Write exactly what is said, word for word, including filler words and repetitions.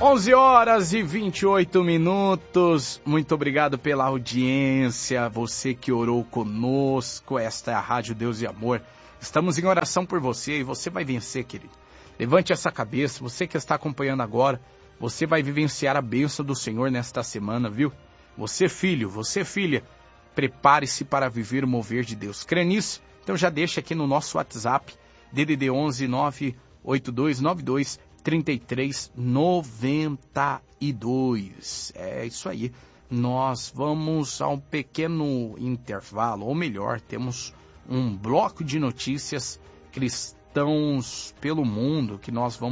onze horas e vinte e oito minutos, muito obrigado pela audiência, você que orou conosco, esta é a Rádio Deus e Amor, estamos em oração por você e você vai vencer, querido. Levante essa cabeça, você que está acompanhando agora, você vai vivenciar a bênção do Senhor nesta semana, viu? Você filho, você filha, prepare-se para viver o mover de Deus. Crê nisso? Então já deixa aqui no nosso WhatsApp, D D D onze nove oito dois nove dois trinta e três noventa e dois. É isso aí. Nós vamos a um pequeno intervalo, ou melhor, temos um bloco de notícias cristãos pelo mundo que nós vamos